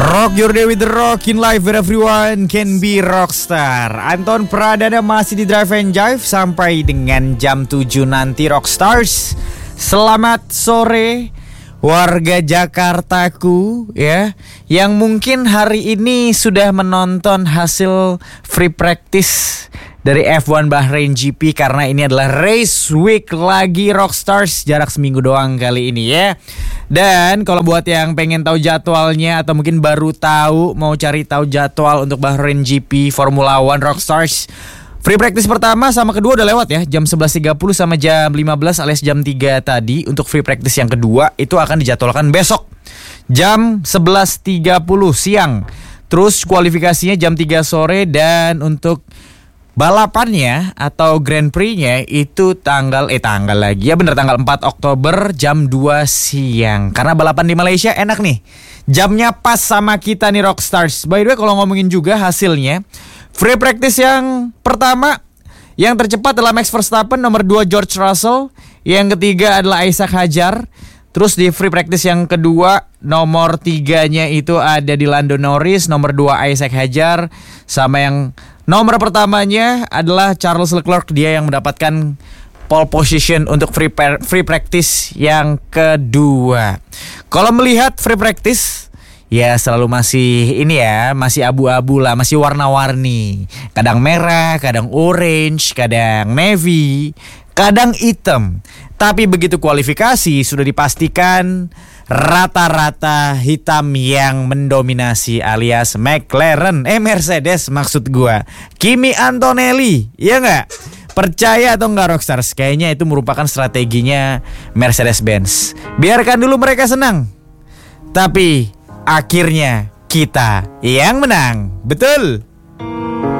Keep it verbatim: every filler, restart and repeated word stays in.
Rock your day with the rock in life where everyone can be rockstar. Anton Pradana masih di Drive and Jive sampai dengan jam tujuh nanti Rockstars. Selamat sore warga Jakartaku ya, yang mungkin hari ini sudah menonton hasil free practice dari F satu Bahrain G P, karena ini adalah race week lagi Rockstars, jarak seminggu doang kali ini ya. Dan kalau buat yang pengen tahu jadwalnya atau mungkin baru tahu mau cari tahu jadwal untuk Bahrain G P Formula One Rockstars, free practice pertama sama kedua udah lewat ya, jam sebelas tiga puluh sama jam lima belas alias jam tiga tadi. Untuk free practice yang kedua itu akan dijadwalkan besok jam sebelas tiga puluh siang. Terus kualifikasinya jam tiga sore, dan untuk balapannya atau Grand Prix-nya itu tanggal eh tanggal lagi ya bener tanggal empat Oktober jam dua siang. Karena balapan di Malaysia enak nih, jamnya pas sama kita nih Rockstars. By the way, kalau ngomongin juga hasilnya, free practice yang pertama yang tercepat adalah Max Verstappen, nomor dua George Russell, yang ketiga adalah Isaac Hadjar. Terus di free practice yang kedua, nomor tiganya itu ada di Lando Norris, nomor dua Isaac Hadjar, sama yang nomor pertamanya adalah Charles Leclerc, dia yang mendapatkan pole position untuk free, free practice yang kedua. Kalau melihat free practice, ya selalu masih ini ya, masih abu-abu lah, masih warna-warni. Kadang merah, kadang orange, kadang navy, kadang hitam. Tapi begitu kualifikasi sudah dipastikan rata-rata hitam yang mendominasi, alias McLaren, eh Mercedes maksud gua, Kimi Antonelli, iya nggak? Percaya atau nggak Rockstars? Kayaknya itu merupakan strateginya Mercedes-Benz. Biarkan dulu mereka senang, tapi akhirnya kita yang menang, betul?